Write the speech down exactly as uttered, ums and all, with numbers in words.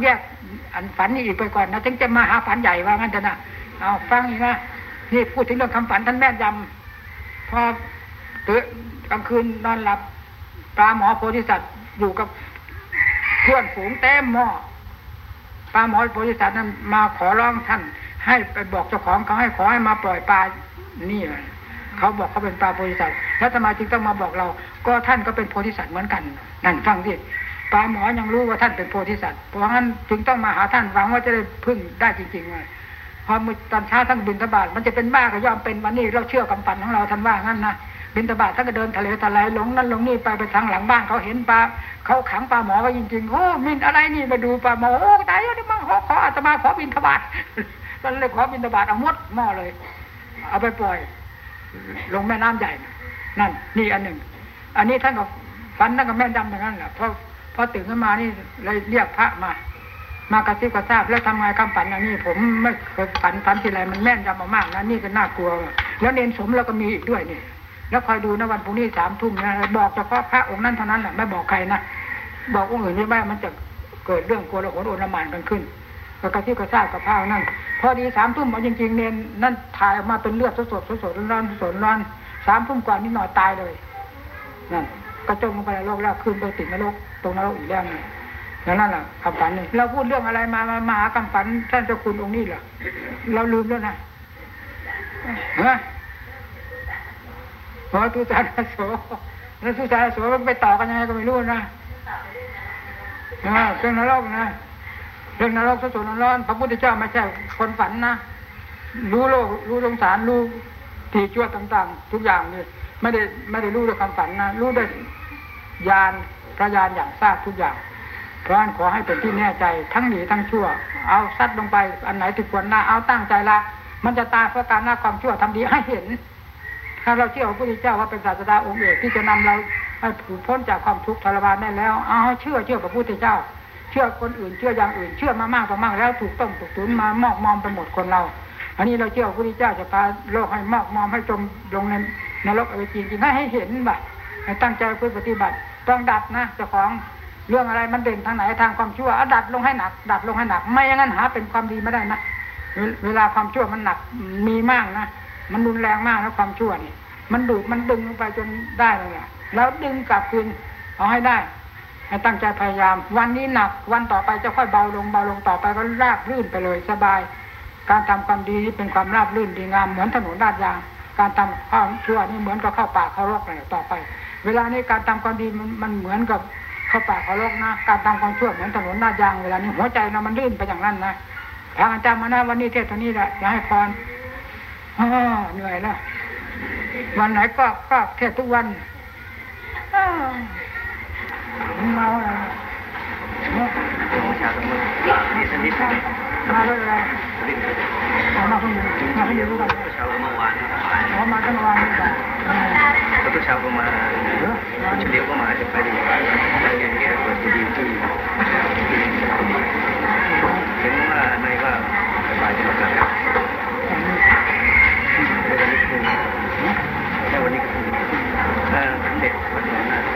แยกอันฝันนี่อีกไปก่อนนะถึงจะมาหาฝันใหญ่ว่างั้นเถอะนะเอาฟังอีกนะนี่พูดถึงเรื่องคำฝันท่านแม่นยำพอตื่นกลางคืนนอนหลับปลาหมอโพธิสัตว์อยู่กับเพื่อนฝูงเต็มหม้อปลาหมอโพธิสัตว์นั้นมาขอร้องท่านให้ไปบอกเจ้าของเขาให้ขอให้มาปล่อยปลานี่เขาบอกเขาเป็นปลาโพธิสัตว์แล้วทำไมจึงต้องมาบอกเราก็ท่านก็เป็นโพธิสัตว์เหมือนกันนั่นฟังสิปลาหมอยังรู้ว่าท่านเป็นโพธิสัตว์เพราะงั้นจึงต้องมาหาท่านหวังว่าจะได้พึ่งได้จริงๆเลยพอตอนเช้าท่านบิณฑบาตมันจะเป็นบ้าก็ย่อมเป็นวันนี้เราเชื่อกำปั่นของเราท่านว่างั้นนะบิณฑบาตท่านก็เดินทะเลทลายหลงนั่นหลงนี่ไปไปทางหลังบ้านเขาเห็นปลาเขาขังปลาหมอไว้จริงๆโอ้มินอะไรนี่มาดูปลาหมอโอ้ตายแล้วนี่มั่งขอขออาตมาขอบิณฑบาตตอนเลยขอบิณฑบาตเอาหมดหม้อเลยเอาไปปล่อยลงแม่น้ำใหญ่นั่นนี่อันหนึ่งอันนี้ท่านก็ฝันท่านก็แม่นยำอย่างนั้นแหละพอพอตื่นขึ้นมานี่เลยเรียกพระมามากระซิบกระซาบแล้วทำไงคำฝันอย่างนี้ผมไม่เคยฝันฝันทีไรมันแม่นยำมามากนะนี่ก็น่ากลัวแล้วเนรสมแล้วก็มีอีกด้วยนี่แล้วคอยดูนะวันพรุ่งนี้สามทุ่มนะบอกเฉพาะพระองค์นั้นเท่านั้นแหละไม่บอกใครนะบอกองค์อื่นไม่ได้มันจะเกิดเรื่องกลัวระหดโอลหม่านกันขึ้นก็กระซิบกระซาบกับพระนั่นพอดีสามทุ่มเอาจริงๆเนรนั่นถ่ายออกมาเป็นเลือดสดสดสดร้อนสดร้อนสามทุ่มกว่านิดหน่อยตายเลยนั่นกระจงลงไปในโลกแล้วขึ้นไปติดนรกตรงนรกอีกแล้วนี่แล้วนั่นแหละคำฝันนี่เราพูดเรื่องอะไรมามามาหาคำฝันท่านเจ้าคุณองค์นี้เหรอเราลืมแล้วนะฮะพอทุสานโสแล้วทุสานโสมันไปต่อกันยังไงก็ไม่รู้นะเรื่องนรกนะเรื่องนรกสดๆร้อนพระพุทธเจ้าไม่ใช่คนฝันนะรู้โลกรู้สงสารรู้ที่ชั่วต่างๆทุกอย่างนี่ไม่ได้ไม่ได้รู้ด้วยคำฝันนะรู้ด้วยญาณพระญาณอย่างทราบทุกอย่างเพราะฉะนั้นขอให้เป็นที่แน่ใจทั้งหนีทั้งชั่วเอาซัดลงไปอันไหนที่ควรละเอาตั้งใจละมันจะตายเพราะการละความชั่วทำดีให้เห็นถ้าเราเชื่อพระพุทธเจ้าว่าเป็นศาสดาองค์เอกที่จะนำเราให้พ้นจากความทุกข์ทรมานได้แล้วเอาเชื่อเชื่อพระพุทธเจ้าเชื่อคนอื่นเชื่ออย่างอื่นเชื่อมามากต่อมากแล้วถูกต้มถูกตุ๋นมามอกมอมไปหมดคนเราอันนี้เราเชื่อพระพุทธเจ้าจะพาโลกให้มอกมอมให้จมลงในนรกอเวจีจริงให้เห็นบ่ให้ตั้งใจปฏิบัติต้องดัดนะเจ้าของเรื่องอะไรมันเด่นทางไหนทางความชั่วเอาดัดลงให้หนักดัดลงให้หนักไม่อย่างนั้นหาเป็นความดีไม่ได้นะเวลาความชั่วมันหนักมีมากนะมันรุนแรงมากนะความชั่วนี่มันดูดมันดึงลงไปจนได้เลยแหละแล้วดึงกลับคืนเอาให้ได้ให้ตั้งใจพยายามวันนี้หนักวันต่อไปจะค่อยเบาลงเบาลงต่อไปก็ราบรื่นไปเลยสบายการทำความดีนี่เป็นความราบรื่นดีงามเหมือนถนนลาดยางการทำความชั่วนี่เหมือนกับเข้าป่าเข้ารกเลยต่อไปเวลานี้การทำความดีมันมันเหมือนกับเข้าป่าเข้ารกนะการทำความชั่วเหมือนถนนลาดยางเวลานี้หัวใจเรามันลื่นไปอย่างนั้นนะทางอาจารย์มานะวันนี้เทศน์เท่านี้แหละจะให้พรเหนื่อยแล้ววันไหนก็ก็เทศทุกวันเมาอะไรเนี่ยมาด้วยอะไรมาคนเดียวมาคนเดียวรู้กันเช้าเมื่อวานอ๋อมาตั้งวันนี้ป่ะแล้วก็เช้าก็มาเฉลียวก็มาจะไปดีอย่างเงี้ยก็จะดีขึ้น